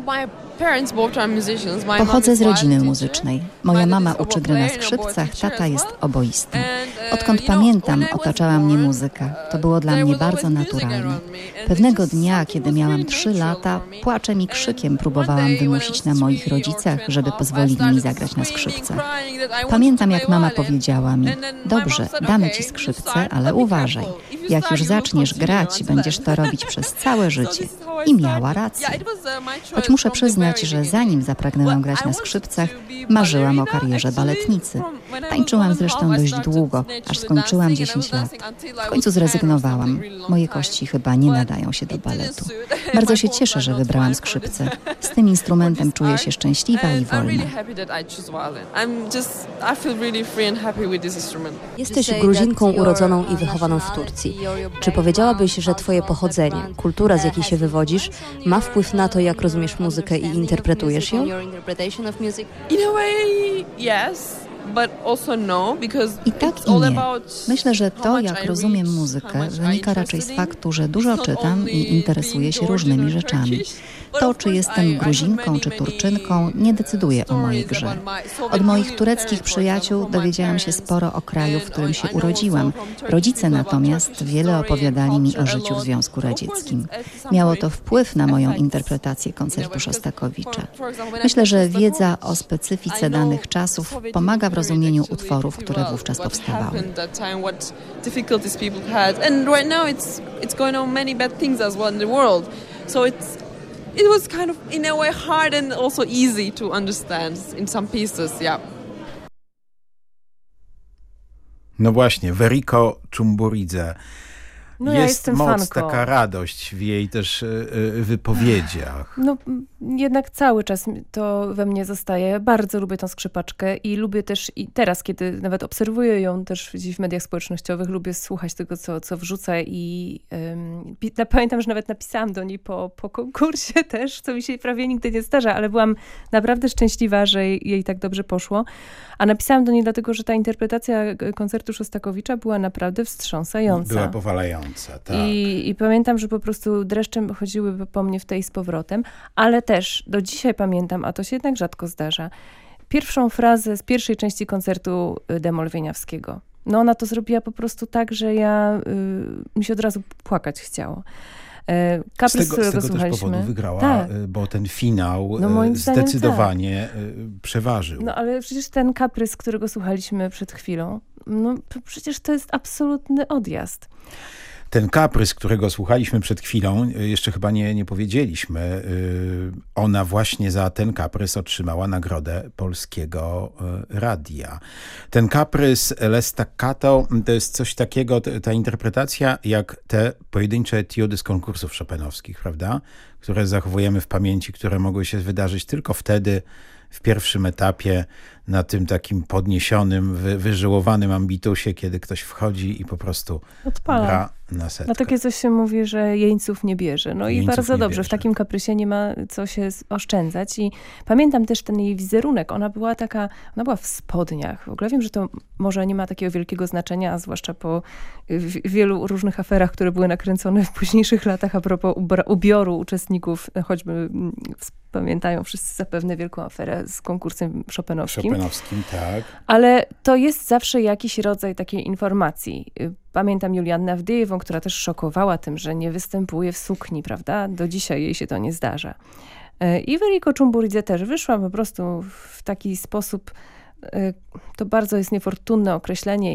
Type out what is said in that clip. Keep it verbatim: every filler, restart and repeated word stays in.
Pochodzę z rodziny muzycznej. Moja mama uczy gry na skrzypcach, tata jest oboistą. Odkąd pamiętam, otaczała mnie muzyka. To było dla mnie bardzo naturalne. Pewnego dnia, kiedy miałam trzy lata, płaczem i krzykiem próbowałam wymusić na moich rodzicach, żeby pozwolili mi zagrać na skrzypcach. Pamiętam, jak mama powiedziała mi: dobrze, damy ci skrzypce, ale uważaj. Jak już zaczniesz grać, będziesz to robić przez całe życie. I miała rację. Choć muszę przyznać, że zanim zapragnęłam grać na skrzypcach, marzyłam o karierze baletnicy. Tańczyłam zresztą dość długo, aż skończyłam dziesięć lat. W końcu zrezygnowałam. Moje kości chyba nie nadają się do baletu. Bardzo się cieszę, że wybrałam skrzypce. Z tym instrumentem czuję się szczęśliwa i wolna. Jesteś Gruzinką urodzoną i wychowaną w Turcji. Czy powiedziałabyś, że twoje pochodzenie, kultura, z jakiej się wywodzisz, ma wpływ na to, jak rozumiesz muzykę i interpretujesz ją? I tak i nie. Myślę, że to, jak rozumiem muzykę, wynika raczej z faktu, że dużo czytam i interesuję się różnymi rzeczami. To, czy jestem Gruzinką czy Turczynką, nie decyduje o mojej grze. Od moich tureckich przyjaciół dowiedziałam się sporo o kraju, w którym się urodziłam. Rodzice natomiast wiele opowiadali mi o życiu w Związku Radzieckim. Miało to wpływ na moją interpretację koncertu Szostakowicza. Myślę, że wiedza o specyfice danych czasów pomaga w rozumieniu utworów, które wówczas powstawały. It was kind of, in a way, hard and also easy to understand in some pieces, yeah. No właśnie, Weryko Czumburidze. No, jest ja moc, fanką. taka radość w jej też y, y, wypowiedziach. No jednak cały czas to we mnie zostaje. Bardzo lubię tą skrzypaczkę i lubię też i teraz, kiedy nawet obserwuję ją też gdzieś w mediach społecznościowych, lubię słuchać tego, co, co wrzuca i um, pamiętam, że nawet napisałam do niej po, po konkursie też, co mi się prawie nigdy nie zdarza, ale byłam naprawdę szczęśliwa, że jej, jej tak dobrze poszło. A napisałam do niej dlatego, że ta interpretacja koncertu Szostakowicza była naprawdę wstrząsająca. Była powalająca, tak. I, I pamiętam, że po prostu dreszczem chodziły po mnie w tej z powrotem, ale też do dzisiaj pamiętam, a to się jednak rzadko zdarza, pierwszą frazę z pierwszej części koncertu Demol Wieniawskiego. No ona to zrobiła po prostu tak, że ja, y, mi się od razu płakać chciało. Kaprys, z tego, z tego słuchaliśmy. też powodu wygrała, tak. Bo ten finał no moim zdecydowanie tak. przeważył. No ale przecież ten kaprys, którego słuchaliśmy przed chwilą, no przecież to jest absolutny odjazd. Ten kaprys, którego słuchaliśmy przed chwilą, jeszcze chyba nie, nie powiedzieliśmy, ona właśnie za ten kaprys otrzymała Nagrodę Polskiego Radia. Ten kaprys Le Staccato to jest coś takiego, ta interpretacja jak te pojedyncze etiudy z konkursów chopinowskich, prawda? Które zachowujemy w pamięci, które mogły się wydarzyć tylko wtedy, w pierwszym etapie, na tym takim podniesionym, wy, wyżyłowanym ambitusie, kiedy ktoś wchodzi i po prostu odpala. Gra na setkę. Na takie coś się mówi, że jeńców nie bierze. No jeńców i bardzo dobrze, bierze. W takim kaprysie nie ma co się oszczędzać. I pamiętam też ten jej wizerunek. Ona była taka, ona była w spodniach. W ogóle wiem, że to może nie ma takiego wielkiego znaczenia, a zwłaszcza po wielu różnych aferach, które były nakręcone w późniejszych latach a propos ubioru uczestników, choćby pamiętają wszyscy zapewne wielką aferę z konkursem chopinowskim. Chopinowskim, tak. Ale to jest zawsze jakiś rodzaj takiej informacji. Pamiętam Juliannę Awdyjewą, która też szokowała tym, że nie występuje w sukni, prawda? Do dzisiaj jej się to nie zdarza. I Weryko Czumburidze też wyszła po prostu w taki sposób, to bardzo jest niefortunne określenie